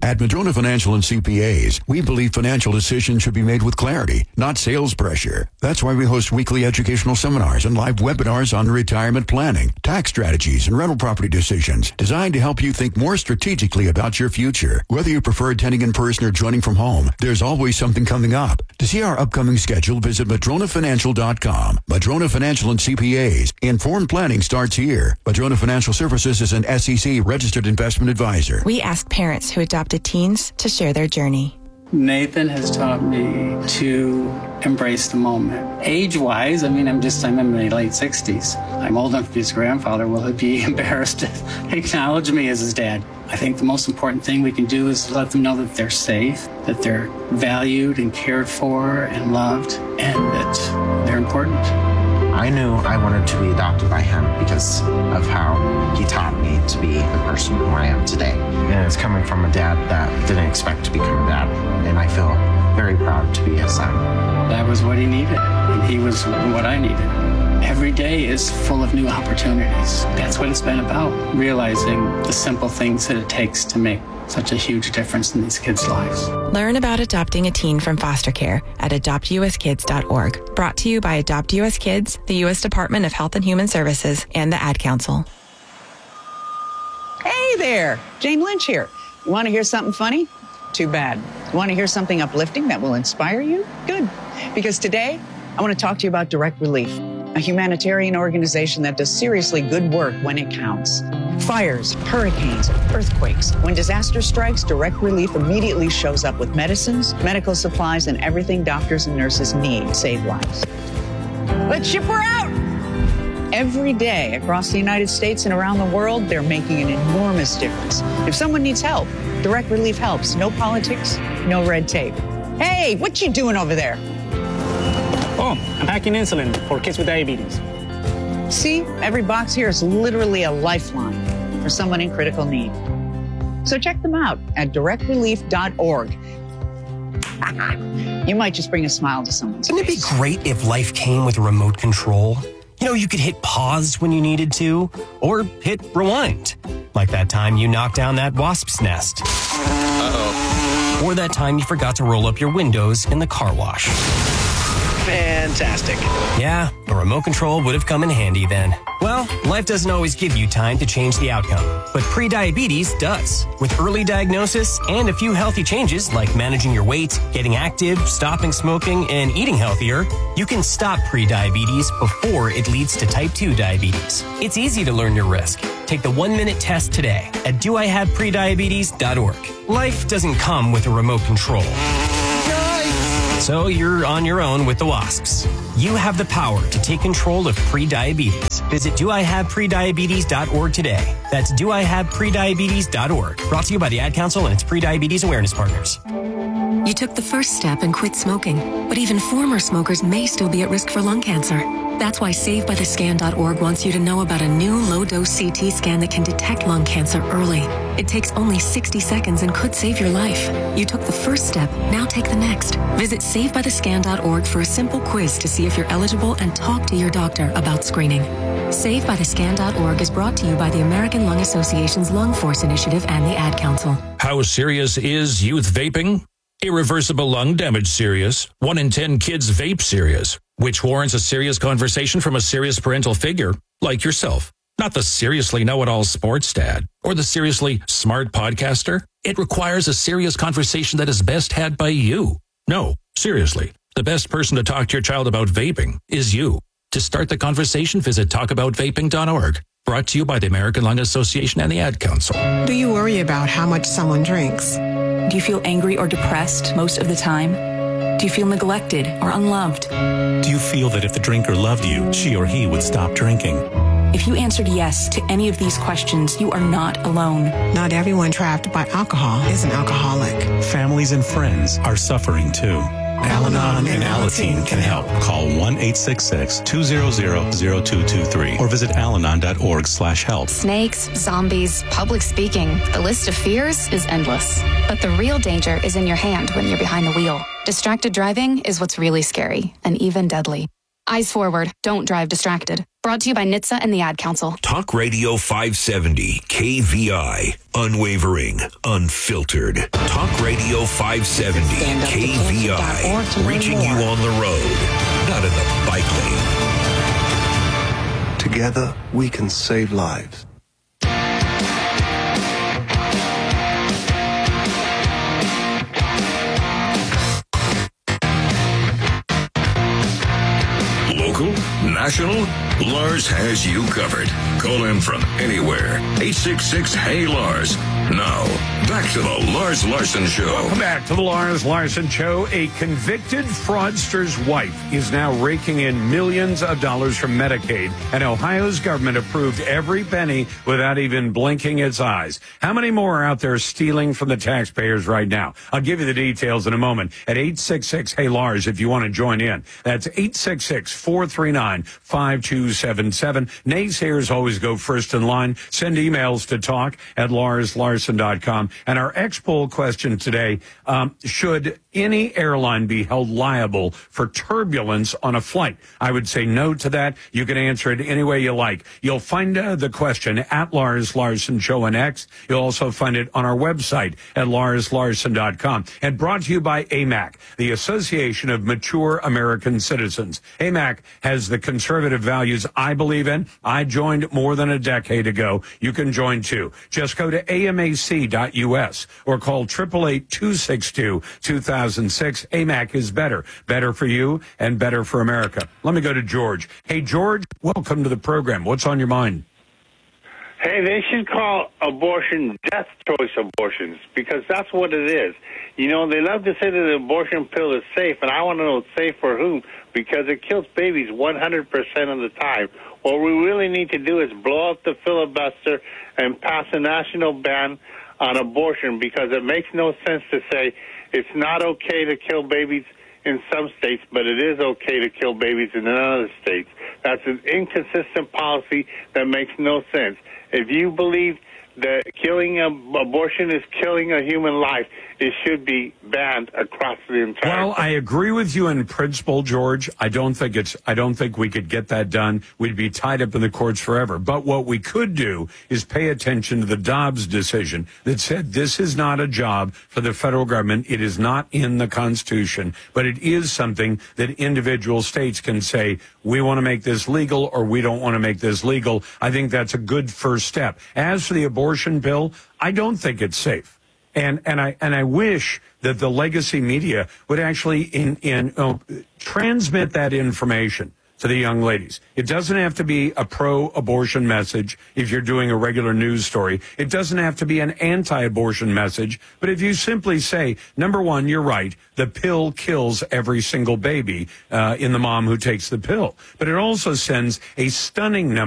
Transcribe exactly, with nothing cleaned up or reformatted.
At Madrona Financial and C P As, we believe financial decisions should be made with clarity, not sales pressure. That's why we host weekly educational seminars and live webinars on retirement planning, tax strategies, and rental property decisions designed to help you think more strategically about your future. Whether you prefer attending in person or joining from home, there's always something coming up. To see our upcoming schedule, visit madrona financial dot com. Madrona Financial and C P As. Informed planning starts here. Madrona Financial Services is an S E C registered investment advisor. We ask parents who adopted teens to share their journey. Nathan has taught me to embrace the moment. Age-wise, I mean, I'm just, I'm in my late sixties. I'm old enough to be his grandfather. Will he be embarrassed to acknowledge me as his dad? I think the most important thing we can do is let them know that they're safe, that they're valued and cared for and loved, and that they're important. I knew I wanted to be adopted by him because of how he taught me to be the person who I am today. And it's coming from a dad that didn't expect to become a dad. And I feel very proud to be his son. That was what he needed, and he was what I needed. Every day is full of new opportunities. That's what it's been about, realizing the simple things that it takes to make such a huge difference in these kids' lives. Learn about adopting a teen from foster care at adopt u s kids dot org. Brought to you by Adopt U S Kids, the U S Department of Health and Human Services, and the Ad Council. Hey there, Jane Lynch here. You want to hear something funny? Too bad. You want to hear something uplifting that will inspire you? Good. Because today, I want to talk to you about Direct Relief, a humanitarian organization that does seriously good work when it counts. Fires, hurricanes, earthquakes. When disaster strikes, Direct Relief immediately shows up with medicines, medical supplies, and everything doctors and nurses need to save lives. Let's ship her out! Every day across the United States and around the world, they're making an enormous difference. If someone needs help, Direct Relief helps. No politics, no red tape. Hey, what you doing over there? Oh, I'm packing insulin for kids with diabetes. See, every box here is literally a lifeline for someone in critical need. So check them out at direct relief dot org. You might just bring a smile to someone's Wouldn't face. it be great if life came with a remote control? You know, you could hit pause when you needed to, or hit rewind. Like that time you knocked down that wasp's nest. Uh-oh. Or that time you forgot to roll up your windows in the car wash. Fantastic. Yeah, a remote control would have come in handy then. Well, life doesn't always give you time to change the outcome, but prediabetes does. With early diagnosis and a few healthy changes like managing your weight, getting active, stopping smoking, and eating healthier, you can stop prediabetes before it leads to type two diabetes. It's easy to learn your risk. Take the one-minute test today at do I have prediabetes dot org. Life doesn't come with a remote control. So you're on your own with the wasps. You have the power to take control of prediabetes. Visit do I have prediabetes dot org today. That's do I have prediabetes dot org. Brought to you by the Ad Council and its Prediabetes Awareness Partners. You took the first step and quit smoking, but even former smokers may still be at risk for lung cancer. That's why save by the scan dot org wants you to know about a new low-dose C T scan that can detect lung cancer early. It takes only sixty seconds and could save your life. You took the first step, now take the next. Visit save by the scan dot org for a simple quiz to see if you're eligible and talk to your doctor about screening. save by the scan dot org is brought to you by the American Lung Association's Lung Force Initiative and the Ad Council. How serious is youth vaping? Irreversible lung damage serious. One in ten kids vape serious, which warrants a serious conversation from a serious parental figure like yourself. Not the seriously know-it-all sports dad or the seriously smart podcaster. It requires a serious conversation that is best had by you. No, seriously, the best person to talk to your child about vaping is you. To start the conversation, visit talk about vaping dot org. Brought to you by the American Lung Association and the Ad Council. Do you worry about how much someone drinks? Do you feel angry or depressed most of the time? Do you feel neglected or unloved? Do you feel that if the drinker loved you, she or he would stop drinking? If you answered yes to any of these questions, you are not alone. Not everyone trapped by alcohol is an alcoholic. Families and friends are suffering too. Al-Anon and Alateen can help. Call one eight six six, two zero zero, zero two two three or visit alanon dot org slash help. Snakes, zombies, public speaking. The list of fears is endless. But the real danger is in your hand when you're behind the wheel. Distracted driving is what's really scary and even deadly. Eyes forward. Don't drive distracted. Brought to you by N H T S A and the Ad Council. Talk Radio five seventy, K V I. Unwavering, unfiltered. Talk Radio five seventy, K V I. Reaching you on the road, not in the bike lane. Together, we can save lives. Local, national, Lars has you covered. Call him from anywhere. eight six six, hey Lars. Now, back to the Lars Larson Show. Welcome back to the Lars Larson Show. A convicted fraudster's wife is now raking in millions of dollars from Medicaid, and Ohio's government approved every penny without even blinking its eyes. How many more are out there stealing from the taxpayers right now? I'll give you the details in a moment at eight six six, hey Lars if you want to join in. That's eight six six, four three nine, five two seven seven. Naysayers always go first in line. Send emails to talk at lars larson dot com. And our X-Poll question today, um, should any airline be held liable for turbulence on a flight? I would say no to that. You can answer it any way you like. You'll find uh, the question at Lars Larson Show on X. You'll also find it on our website at lars larson dot com. And brought to you by A M A C, the Association of Mature American Citizens. A M A C has the conservative values I believe in. I joined more than a decade ago. You can join too. Just go to A M A C dot U S or call eight eight eight, two six two, two thousand six. A M A C is better. Better for you and better for America. Let me go to George. Hey, George, welcome to the program. What's on your mind? Hey, they should call abortion death choice abortions, because that's what it is. You know, they love to say that the abortion pill is safe, and I want to know it's safe for whom, because it kills babies one hundred percent of the time. What we really need to do is blow up the filibuster and pass a national ban on abortion, because it makes no sense to say it's not okay to kill babies in some states, but it is okay to kill babies in other states. That's an inconsistent policy that makes no sense. If you believe that killing a, abortion is killing a human life, it should be banned across the entire Well, I agree with you in principle, George. I don't think it's, I don't think we could get that done. We'd be tied up in the courts forever. But what we could do is pay attention to the Dobbs decision that said this is not a job for the federal government. It is not in the Constitution, but it is something that individual states can say, we want to make this legal or we don't want to make this legal. I think that's a good first step. As for the abortion bill, I don't think it's safe. And and I and I wish that the legacy media would actually in in uh, transmit that information to the young ladies. It doesn't have to be a pro-abortion message if you're doing a regular news story. It doesn't have to be an anti-abortion message. But if you simply say, number one, you're right, the pill kills every single baby uh, in the mom who takes the pill. But it also sends a stunning number